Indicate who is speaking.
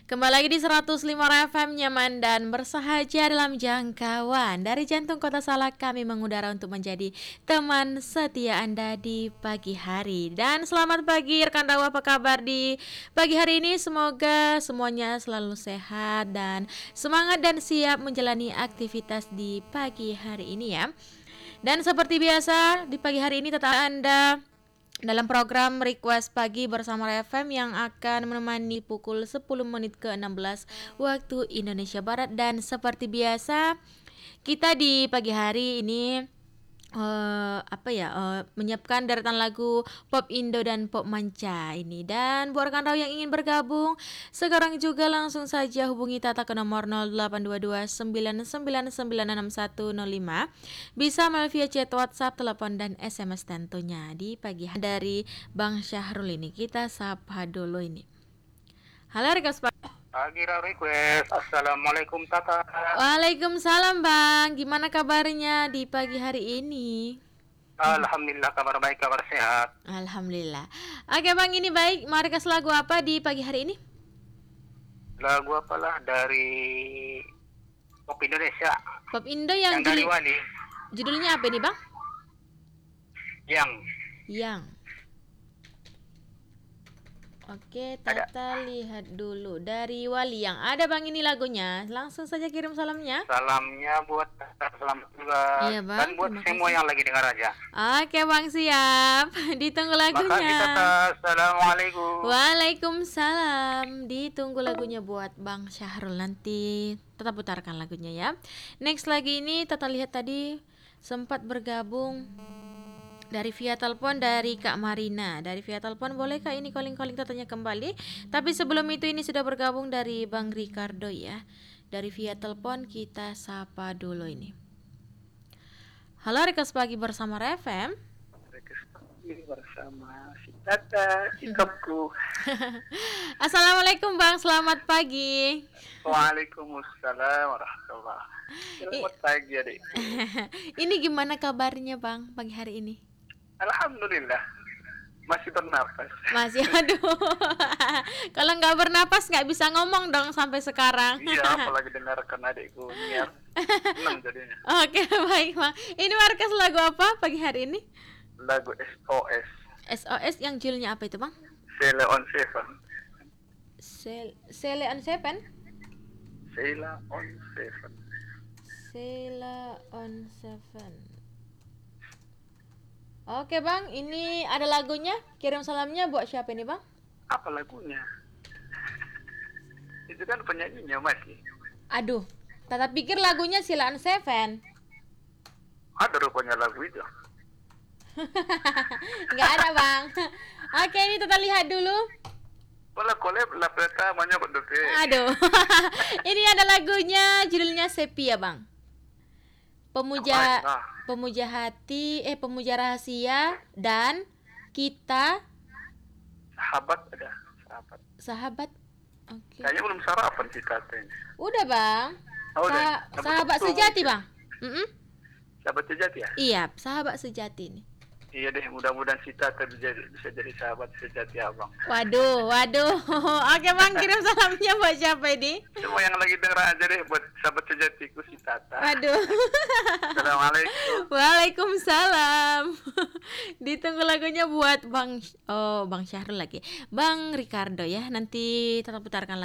Speaker 1: Kembali lagi di 105 FM nyaman dan bersahaja dalam jangkauan. Dari jantung kota Salak kami mengudara untuk menjadi teman setia Anda di pagi hari. Dan selamat pagi rekan Rawa, apa kabar di pagi hari ini? Semoga semuanya selalu sehat dan semangat dan siap menjalani aktivitas di pagi hari ini ya. Dan seperti biasa di pagi hari ini tetap Anda dalam program Request Pagi bersama FM yang akan menemani pukul 10 menit ke 16 waktu Indonesia Barat. Dan seperti biasa kita di pagi hari ini menyiapkan deretan lagu pop Indo dan pop manca ini. Dan buat rekan Rau yang ingin bergabung sekarang juga langsung saja hubungi Tata ke nomor 082299960105. Bisa melalui via chat WhatsApp, telepon dan SMS tentunya. Di pagi hari dari Bang Syahrul ini kita sapa dulu ini. Halo request
Speaker 2: Pagi request. Assalamualaikum Tata.
Speaker 1: Waalaikumsalam Bang. Gimana kabarnya di pagi hari ini?
Speaker 2: Alhamdulillah, kabar baik, kabar sehat.
Speaker 1: Alhamdulillah. Oke Bang, ini baik. Mau request lagu apa di pagi hari ini?
Speaker 2: Lagu apalah dari pop Indonesia.
Speaker 1: Pop Indo yang
Speaker 2: dari Wali.
Speaker 1: Judulnya apa nih Bang?
Speaker 2: Yang.
Speaker 1: Oke, Tata lihat dulu dari Wali yang ada Bang, ini lagunya. Langsung saja kirim salamnya.
Speaker 2: Salamnya buat Tata, selamat juga.
Speaker 1: Iya, Bang,
Speaker 2: dan buat semua yang lagi dengar aja.
Speaker 1: Oke Bang, siap. Ditunggu lagunya.
Speaker 2: Makasih Tata. Assalamualaikum.
Speaker 1: Waalaikumsalam. Ditunggu lagunya buat Bang Syahrul, nanti tetap putarkan lagunya ya. Next lagi ini Tata lihat tadi sempat bergabung dari via telepon dari Kak Marina. Dari via telepon boleh Kak ini calling-calling Tatanya kembali. Tapi sebelum itu ini sudah bergabung dari Bang Ricardo ya. Dari via telepon kita sapa dulu ini. Halo Request Pagi bersama FM.
Speaker 2: Request Pagi bersama si Tata, sikapku.
Speaker 1: Assalamualaikum Bang, selamat pagi.
Speaker 2: Waalaikumsalam warahmatullahi. Selamat pagi adik.
Speaker 1: Ini gimana kabarnya Bang pagi hari ini?
Speaker 2: Alhamdulillah, masih bernafas.
Speaker 1: Masih, aduh. Kalau nggak bernapas nggak bisa ngomong dong sampai sekarang.
Speaker 2: Iya, apalagi dengarkan adikku nyiar. Senang jadinya.
Speaker 1: Oke, baik Bang. Ini markas lagu apa pagi hari ini?
Speaker 2: Lagu SOS.
Speaker 1: SOS yang judulnya apa itu Bang?
Speaker 2: Sheila on Seven.
Speaker 1: Sheila on Seven?
Speaker 2: Sheila on Seven.
Speaker 1: Sheila on Seven. Oke Bang, ini ada lagunya. Kirim salamnya buat siapa ini Bang?
Speaker 2: Apa lagunya? Itu kan penyanyinya masih.
Speaker 1: Aduh, Tata pikir lagunya Sheila on Seven.
Speaker 2: Ada rupanya lagu itu.
Speaker 1: Nggak ada Bang. Oke, ini Tata lihat dulu.
Speaker 2: Pola kolab la pertamanya berdote.
Speaker 1: Aduh. Ini ada lagunya, judulnya Sepi ya Bang. Pemuja hati, pemuja rahasia dan kita
Speaker 2: sahabat ada.
Speaker 1: Sahabat. Oke.
Speaker 2: Kayaknya belum sarapan sih katanya.
Speaker 1: Udah Bang. Sahabat sejati Bang.
Speaker 2: Sahabat sejati ya?
Speaker 1: Iya, sahabat sejati ini.
Speaker 2: Iya deh, mudah-mudahan Sita bisa jadi sahabat sejati abang.
Speaker 1: Waduh. Oke Bang, kirim salamnya buat siapa ini?
Speaker 2: Semua yang lagi denger aja deh buat sahabat sejatiku si Tata.
Speaker 1: Waduh.
Speaker 2: Assalamualaikum.
Speaker 1: Waalaikumsalam. Ditunggu lagunya buat Bang Syahrul lagi. Bang Ricardo ya, nanti tetap putarkan lagi.